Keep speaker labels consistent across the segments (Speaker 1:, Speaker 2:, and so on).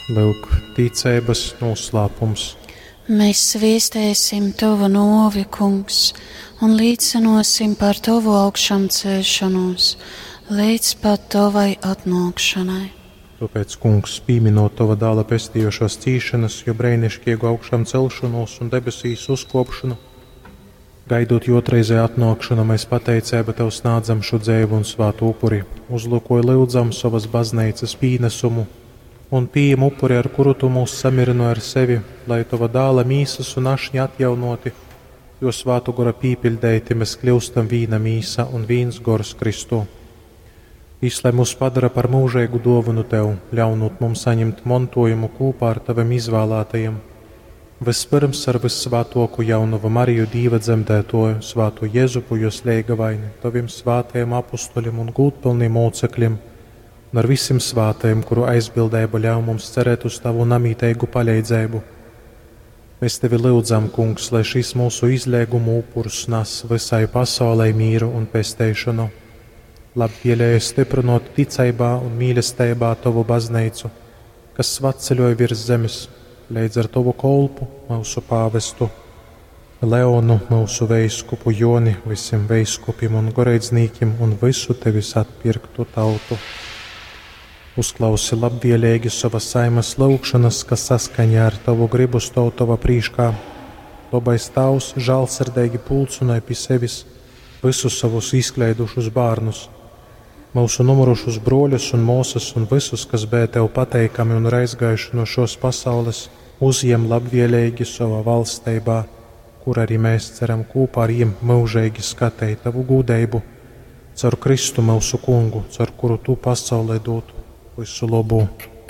Speaker 1: Lūk, ticības noslēpums.
Speaker 2: Mēs sviestēsim Tavu novi, Kungs, un līdzinosim par Tavu augšām celšanos, līdz pat Tavai atnākšanai.
Speaker 1: Tāpēc, Kungs, pieminot Tava dēla pestījošās cīšanas, jo brēnišķīgu augšām celšanos un debesīs uzkopšanu, gaidot otrreizē atnākšanu, mēs pateicēba Tev sniedzam šo dzēvu un svātu upuri, uzlūkoju lūdzam savas baznīcas pīnesumu, un pieejam upuri, ar kuru Tu mūs samierino ar sevi, lai Tava dēla mīsas un ašņi atjaunoti, jo svātu gora pīpildēti mēs kļūstam vīna mīsa un vīns gors Kristu. Viss, lai mūs padara par mūžīgu dāvanu Tev, ļaunot mums saņemt mantojumu kopā ar Tavam izvēlētajiem. Vispirms ar vissvātoku jaunavu Mariju Dīva dzemdētoju, svātu Jēzupu, jo slēga vaini, Taviem svātajiem apustoļiem un gūtpilniem mocekļiem, un ar visiem svātajiem, kuru aizbildēba ļauj mums cerēt uz Tavu namīteigu paļeidzību. Mēs Tevi lūdzam, Kungs, lai šis mūsu izliegumu upurs nes visai pasaulē mīru un pestēšanu. Labvēlēji stiprinot ticībā un mīlestībā Tavu baznīcu, kas svatceļoja virs zemes, līdz ar Tavu kolpu, mūsu pāvestu, Leonu, mūsu veiskupu Joni, visiem veiskupiem un goreidzniekiem un visu Tevis atpirktu tautu. Uzklausi labvēlīgi savas saimas lūgšanas, kas saskaņā ar Tavu gribu stāv Tava prīškā. Labais Tavs žēlsirdīgi pulcināja pie sevis visus savus izkleidušus bērnus, mūsu numurušus broļus un mūsas un visus, kas bija Tev pateikami un aizgājuši no šos pasaules, uzņem labvēlīgi savā valstībā, kur arī mēs ceram kopā ar viņiem mūžīgi skatīt Tavu gudību, caur Kristu mūsu kungu, caur kuru Tu pasaulē dotu visu labu.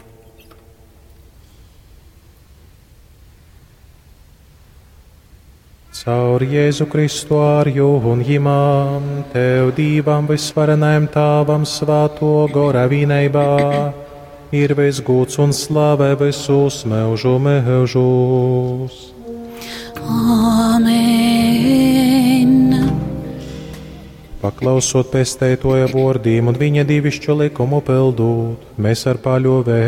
Speaker 1: Caur Jēzu Kristu ar jūhu un jimām, Tev Dīvam visvarenajam Tāvam svāto gora vīneibā, ir viss gods un slāve visus mūžu mūžus.
Speaker 2: Āmen!
Speaker 1: Paklausot pestētoja vārdiem un viņa divišķo likumu pildot, mēs ar paļovēju